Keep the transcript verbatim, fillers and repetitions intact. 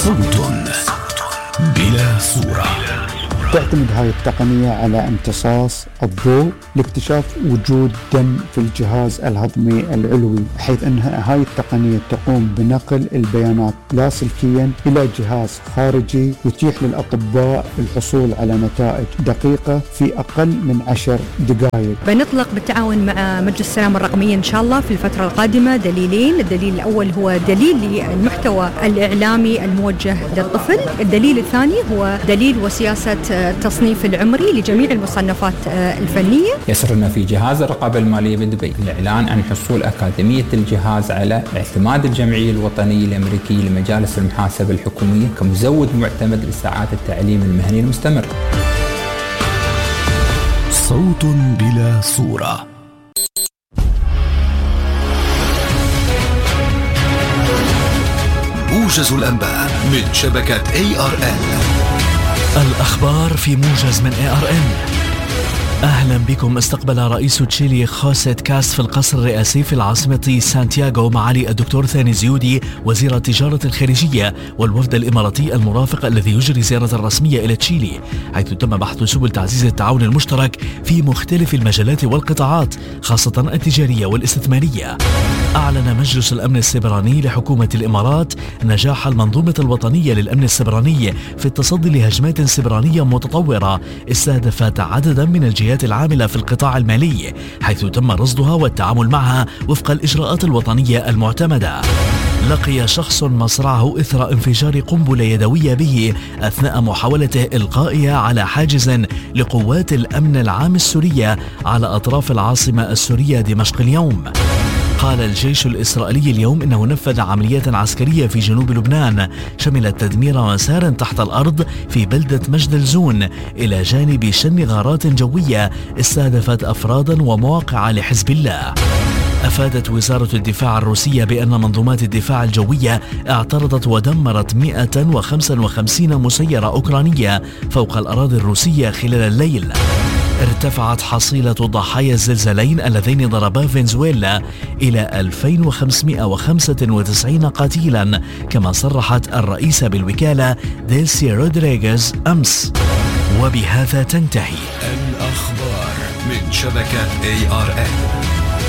صوت بلا صورة. تعتمد هاي التقنية على امتصاص الضوء لاكتشاف وجود دم في الجهاز الهضمي العلوي، حيث أنها هاي التقنية تقوم بنقل البيانات لاسلكيا إلى جهاز خارجي يتيح للأطباء الحصول على نتائج دقيقة في أقل من عشر دقائق. بنطلق بالتعاون مع مجلس السلامة الرقمية إن شاء الله في الفترة القادمة دليلين. الدليل الأول هو دليل للمحتوى الإعلامي الموجه للطفل، الدليل الثاني هو دليل وسياسة التصنيف العمري لجميع المصنفات الفنية. يسرنا في جهاز الرقابة المالية بدبي الإعلان عن حصول أكاديمية الجهاز على اعتماد الجمعية الوطنية الأمريكية لمجالس المحاسبة الحكومية كمزود معتمد لساعات التعليم المهني المستمر. صوت بلا صورة. موجز الأنباء من شبكة إيه آر إن. الأخبار في موجز من إيه آر إن. أهلا بكم. استقبل رئيس تشيلي خوسيت كاست في القصر الرئاسي في العاصمة سانتياغو معالي الدكتور ثاني زيودي وزير التجارة الخارجية والوفد الإماراتي المرافق الذي يجري زيارة رسمية إلى تشيلي، حيث تم بحث سبل تعزيز التعاون المشترك في مختلف المجالات والقطاعات خاصة التجارية والاستثمارية. أعلن مجلس الأمن السيبراني لحكومة الإمارات نجاح المنظومة الوطنية للأمن السيبراني في التصدي لهجمات سيبرانية متطورة استهدفت عددا من الجهات العاملة في القطاع المالي، حيث تم رصدها والتعامل معها وفق الإجراءات الوطنية المعتمدة. لقي شخص مصرعه إثر انفجار قنبلة يدوية به أثناء محاولته إلقائها على حاجز لقوات الأمن العام السورية على أطراف العاصمة السورية دمشق اليوم. قال الجيش الإسرائيلي اليوم إنه نفذ عمليات عسكرية في جنوب لبنان شملت تدمير مسار تحت الأرض في بلدة مجد الزون إلى جانب شن غارات جوية استهدفت أفرادا ومواقع لحزب الله. أفادت وزارة الدفاع الروسية بأن منظومات الدفاع الجوية اعترضت ودمرت مئة وخمسة وخمسين مسيرة أوكرانية فوق الأراضي الروسية خلال الليل. ارتفعت حصيلة ضحايا الزلزالين اللذين ضربا فنزويلا إلى ألفين وخمسمئة وخمسة وتسعين قتيلا، كما صرحت الرئيسة بالوكالة ديلسي رودريغيز أمس. وبهذا تنتهي الأخبار من شبكة إيه آر إن.